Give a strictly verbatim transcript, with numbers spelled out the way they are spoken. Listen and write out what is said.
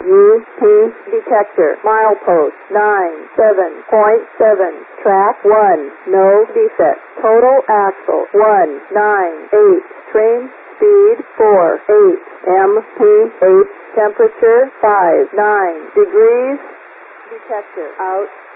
U P detector. Milepost nine seven point seven. Track one. No defect. Total axle one nine eight. Train speed four eight. M P H temperature five nine degrees. Detector out.